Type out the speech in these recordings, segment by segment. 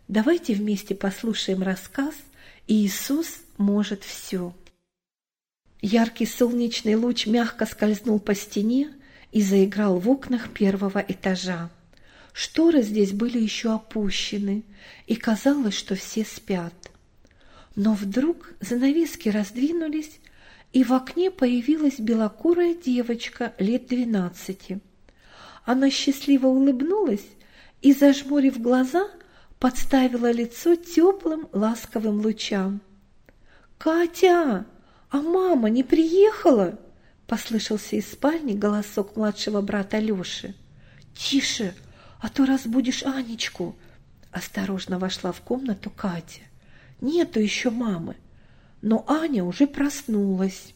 Давайте вместе послушаем рассказ «Иисус может все». Яркий солнечный луч мягко скользнул по стене и заиграл в окнах первого этажа. Шторы здесь были еще опущены, и казалось, что все спят. Но вдруг занавески раздвинулись, и в окне появилась белокурая девочка лет 12. Она счастливо улыбнулась и, зажмурив глаза, подставила лицо теплым ласковым лучам. «Катя, а мама не приехала?» – послышался из спальни голосок младшего брата Леши. «Тише, а то разбудишь Анечку!» – осторожно вошла в комнату Катя. «Нету еще мамы, но Аня уже проснулась».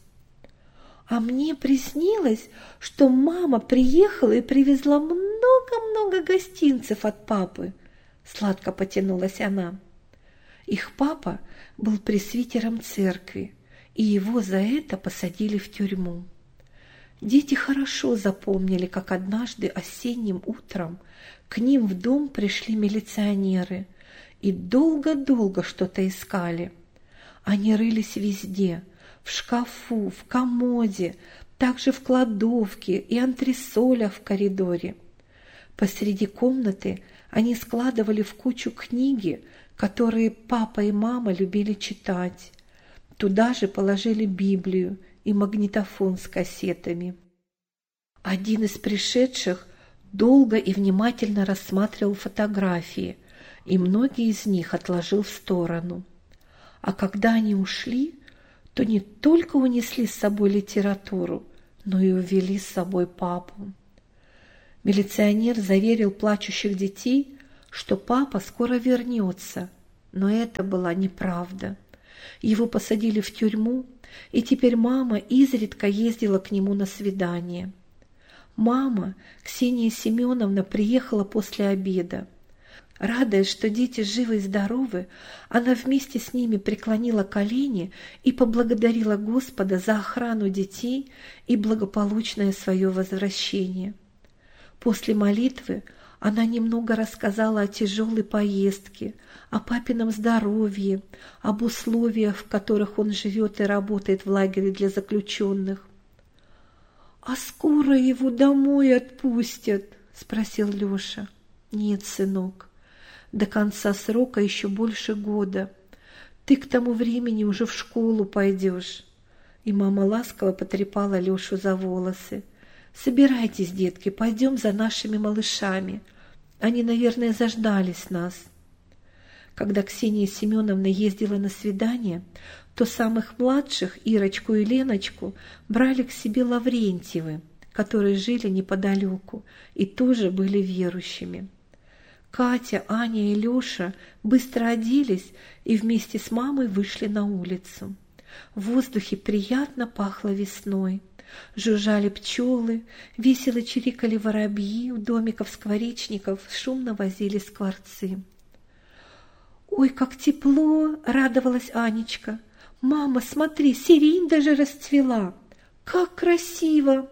«А мне приснилось, что мама приехала и привезла много-много гостинцев от папы», – сладко потянулась она. Их папа был пресвитером церкви, и его за это посадили в тюрьму. Дети хорошо запомнили, как однажды осенним утром к ним в дом пришли милиционеры и долго-долго что-то искали. Они рылись везде – в шкафу, в комоде, также в кладовке и антресолях в коридоре. Посреди комнаты они складывали в кучу книги, которые папа и мама любили читать. Туда же положили Библию и магнитофон с кассетами. Один из пришедших долго и внимательно рассматривал фотографии, и многие из них отложил в сторону. А когда они ушли, то не только унесли с собой литературу, но и увели с собой папу. Милиционер заверил плачущих детей, что папа скоро вернется, но это была неправда. Его посадили в тюрьму, и теперь мама изредка ездила к нему на свидание. Мама, Ксения Семеновна, приехала после обеда. Радуясь, что дети живы и здоровы, она вместе с ними преклонила колени и поблагодарила Господа за охрану детей и благополучное свое возвращение. После молитвы она немного рассказала о тяжелой поездке, о папином здоровье, об условиях, в которых он живет и работает в лагере для заключенных. «А скоро его домой отпустят?» – спросил Леша. «Нет, сынок. До конца срока еще больше года. Ты к тому времени уже в школу пойдешь». И мама ласково потрепала Лешу за волосы. «Собирайтесь, детки, пойдем за нашими малышами. Они, наверное, заждались нас». Когда Ксения Семеновна ездила на свидание, то самых младших, Ирочку и Леночку, брали к себе Лаврентьевы, которые жили неподалеку и тоже были верующими. Катя, Аня и Леша быстро оделись и вместе с мамой вышли на улицу. В воздухе приятно пахло весной. Жужжали пчелы, весело чирикали воробьи, у домиков скворечников шумно возили скворцы. «Ой, как тепло!» – радовалась Анечка. «Мама, смотри, сирень даже расцвела! Как красиво!»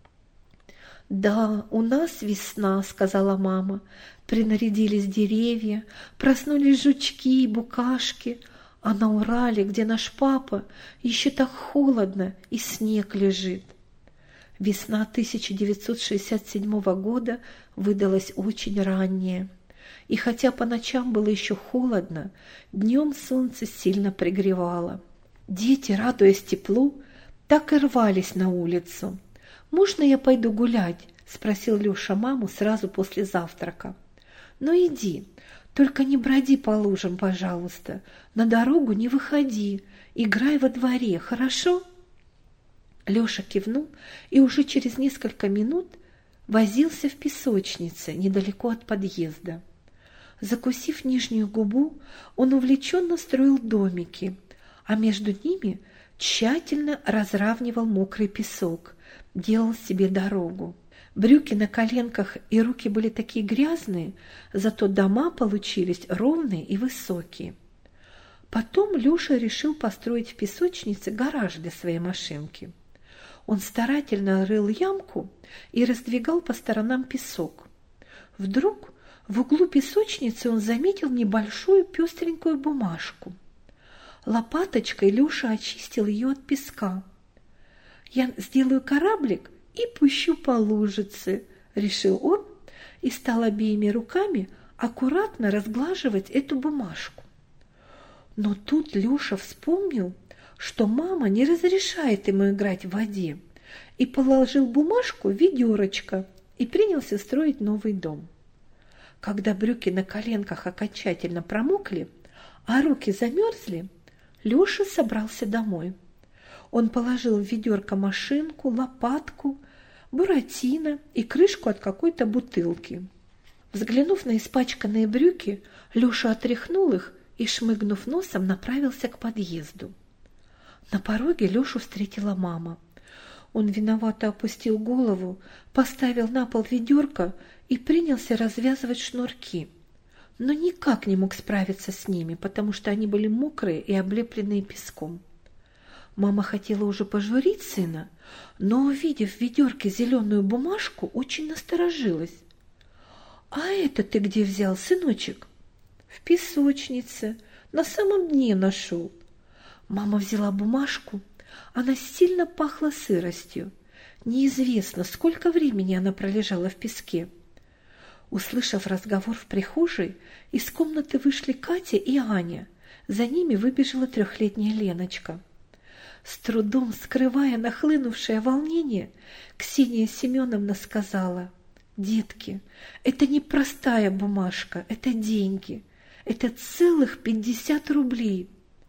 «Да, у нас весна», – сказала мама. Принарядились деревья, проснулись жучки и букашки, а на Урале, где наш папа, еще так холодно и снег лежит. Весна 1967 года выдалась очень ранняя, и хотя по ночам было еще холодно, днем солнце сильно пригревало. Дети, радуясь теплу, так и рвались на улицу. «Можно я пойду гулять?» – спросил Леша маму сразу после завтрака. «Ну иди, только не броди по лужам, пожалуйста, на дорогу не выходи, играй во дворе, хорошо?» Леша кивнул и уже через несколько минут возился в песочнице недалеко от подъезда. Закусив нижнюю губу, он увлеченно строил домики, а между ними тщательно разравнивал мокрый песок, делал себе дорогу. Брюки на коленках и руки были такие грязные, зато дома получились ровные и высокие. Потом Леша решил построить в песочнице гараж для своей машинки. Он старательно рыл ямку и раздвигал по сторонам песок. Вдруг В углу песочницы он заметил небольшую пестренькую бумажку. Лопаточкой Леша очистил ее от песка. «Я сделаю кораблик и пущу по лужице», — решил он и стал обеими руками аккуратно разглаживать эту бумажку. Но тут Леша вспомнил, что мама не разрешает ему играть в воде, и положил бумажку в ведерочко и принялся строить новый дом. Когда брюки на коленках окончательно промокли, а руки замерзли, Леша собрался домой. Он положил в ведерко машинку, лопатку, буратино и крышку от какой-то бутылки. Взглянув на испачканные брюки, Леша отряхнул их и, шмыгнув носом, направился к подъезду. На пороге Лешу встретила мама. Он виновато опустил голову, поставил на пол ведерко и принялся развязывать шнурки, но никак не мог справиться с ними, потому что они были мокрые и облепленные песком. Мама хотела уже пожурить сына, но, увидев в ведерке зеленую бумажку, очень насторожилась. «А это ты где взял, сыночек?» «В песочнице, на самом дне нашел». Мама взяла бумажку, она сильно пахла сыростью. Неизвестно, сколько времени она пролежала в песке. Услышав разговор в прихожей, из комнаты вышли Катя и Аня. За ними выбежала 3-летняя Леночка. С трудом скрывая нахлынувшее волнение, Ксения Семеновна сказала: «Детки, это не простая бумажка, это деньги. Это целых 50 рублей».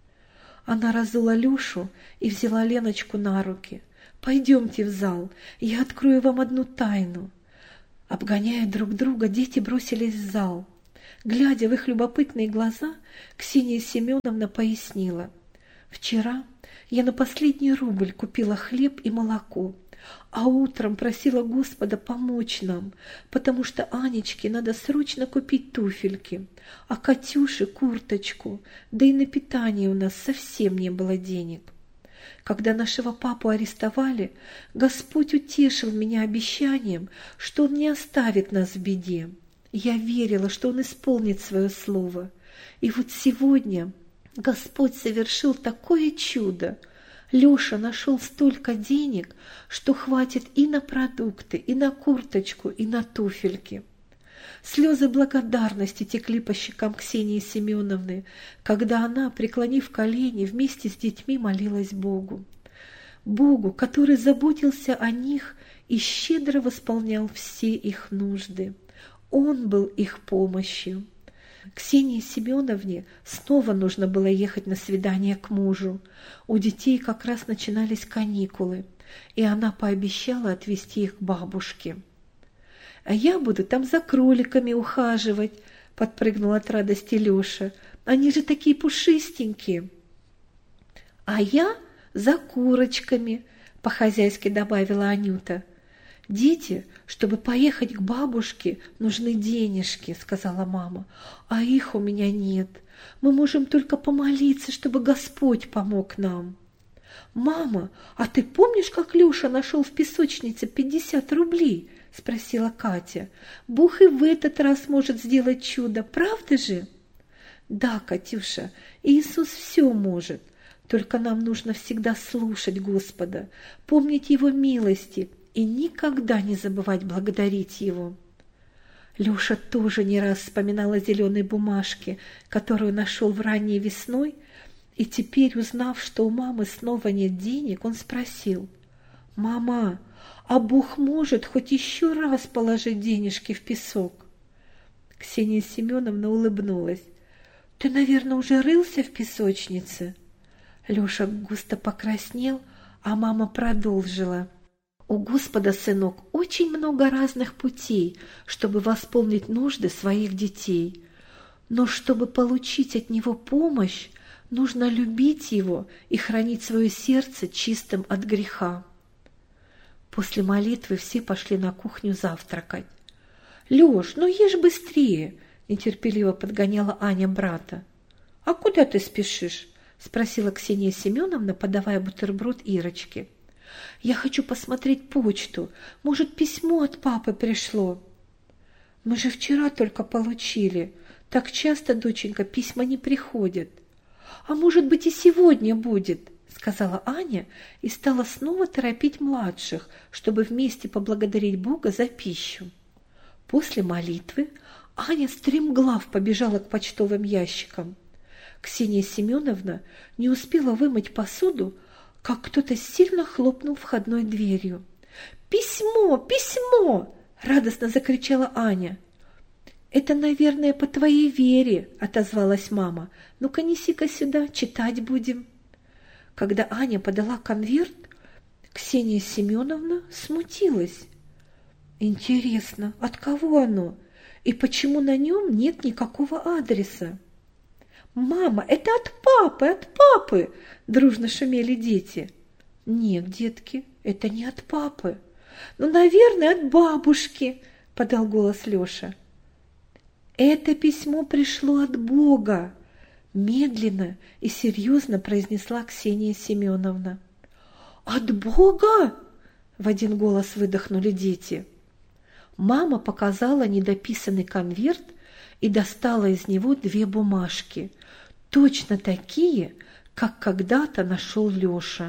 Она разула Лешу и взяла Леночку на руки. «Пойдемте в зал, я открою вам одну тайну». Обгоняя друг друга, дети бросились в зал. Глядя в их любопытные глаза, Ксения Семеновна пояснила: «Вчера я на последний рубль купила хлеб и молоко, а утром просила Господа помочь нам, потому что Анечке надо срочно купить туфельки, а Катюше курточку, да и на питание у нас совсем не было денег. Когда нашего папу арестовали, Господь утешил меня обещанием, что Он не оставит нас в беде. Я верила, что Он исполнит свое слово. И вот сегодня Господь совершил такое чудо. Леша нашел столько денег, что хватит и на продукты, и на курточку, и на туфельки». Слезы благодарности текли по щекам Ксении Семеновны, когда она, преклонив колени, вместе с детьми молилась Богу. Богу, который заботился о них и щедро восполнял все их нужды. Он был их помощью. Ксении Семеновне снова нужно было ехать на свидание к мужу. У детей как раз начинались каникулы, и она пообещала отвезти их к бабушке. «А я буду там за кроликами ухаживать», — подпрыгнул от радости Леша. «Они же такие пушистенькие». «А я за курочками», — по-хозяйски добавила Анюта. «Дети, чтобы поехать к бабушке, нужны денежки», — сказала мама. «А их у меня нет. Мы можем только помолиться, чтобы Господь помог нам». «Мама, а ты помнишь, как Леша нашел в песочнице 50 рублей?» — спросила Катя. «Бог и в этот раз может сделать чудо, правда же?» «Да, Катюша, Иисус все может. Только нам нужно всегда слушать Господа, помнить Его милости и никогда не забывать благодарить Его». Леша тоже не раз вспоминал о зеленой бумажке, которую нашел в ранней весной, и теперь, узнав, что у мамы снова нет денег, он спросил: «Мама, а Бог может хоть еще раз положить денежки в песок?» Ксения Семеновна улыбнулась. «Ты, наверное, уже рылся в песочнице?» Леша густо покраснел, а мама продолжила: «У Господа, сынок, очень много разных путей, чтобы восполнить нужды своих детей. Но чтобы получить от Него помощь, нужно любить Его и хранить свое сердце чистым от греха». После молитвы все пошли на кухню завтракать. «Леш, ну ешь быстрее!» – нетерпеливо подгоняла Аня брата. «А куда ты спешишь?» – спросила Ксения Семеновна, подавая бутерброд Ирочке. «Я хочу посмотреть почту. Может, письмо от папы пришло?» Мы же вчера только получили. Так часто, доченька, письма не приходят. А может быть, и сегодня будет, сказала Аня и стала снова торопить младших, чтобы вместе поблагодарить Бога за пищу. После молитвы Аня стремглав побежала к почтовым ящикам. Ксения Семеновна не успела вымыть посуду, как кто-то сильно хлопнул входной дверью. «Письмо! Письмо!» – радостно закричала Аня. «Это, наверное, по твоей Вере», – отозвалась мама. «Ну-ка, неси-ка сюда, читать будем». Когда Аня подала конверт, Ксения Семеновна смутилась. «Интересно, от кого оно? И почему на нем нет никакого адреса?» «Мама, это от папы!» – дружно шумели дети. «Нет, детки, это не от папы. Ну, наверное, от бабушки», – подал голос Леша. «Это письмо пришло от Бога», – медленно и серьезно произнесла Ксения Семеновна. «От Бога?» – в один голос выдохнули дети. Мама показала недописанный конверт и достала из него 2 бумажки, точно такие, как когда-то нашел Леша.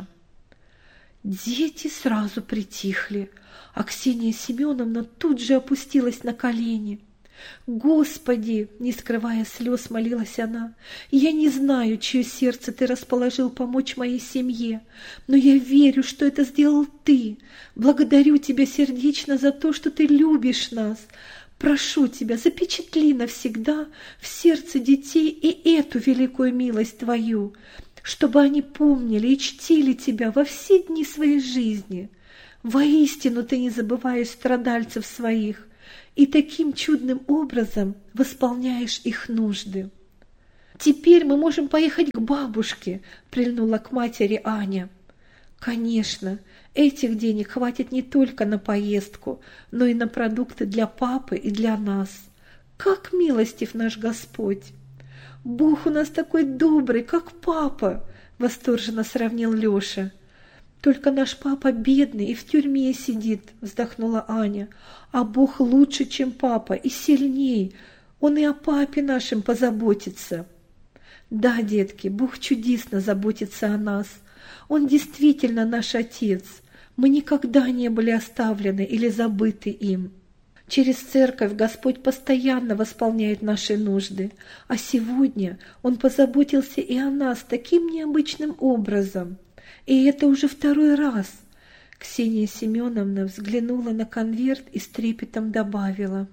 Дети сразу притихли, а Ксения Семеновна тут же опустилась на колени. «Господи!» – не скрывая слез, молилась она. «Я не знаю, чье сердце ты расположил помочь моей семье, но я верю, что это сделал ты. Благодарю тебя сердечно за то, что ты любишь нас. Прошу тебя, запечатли навсегда в сердце детей и эту великую милость твою, чтобы они помнили и чтили тебя во все дни своей жизни. Воистину ты не забываешь страдальцев своих и таким чудным образом восполняешь их нужды». «Теперь мы можем поехать к бабушке», – прильнула к матери Аня. «Конечно, этих денег хватит не только на поездку, но и на продукты для папы и для нас. Как милостив наш Господь! Бог у нас такой добрый, как папа!» – восторженно сравнил Леша. «Только наш папа бедный и в тюрьме сидит», – вздохнула Аня. «А Бог лучше, чем папа, и сильней. Он и о папе нашем позаботится». «Да, детки, Бог чудесно заботится о нас. Он действительно наш Отец. Мы никогда не были оставлены или забыты им. Через церковь Господь постоянно восполняет наши нужды, а сегодня Он позаботился и о нас таким необычным образом. И это уже 2-й раз». Ксения Семеновна взглянула на конверт и с трепетом добавила: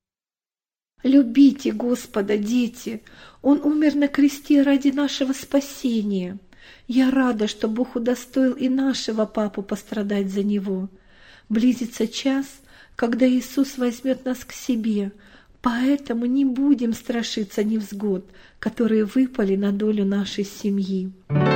«Любите Господа, дети! Он умер на кресте ради нашего спасения. Я рада, что Бог удостоил и нашего папу пострадать за него. Близится час, когда Иисус возьмет нас к себе, поэтому не будем страшиться невзгод, которые выпали на долю нашей семьи».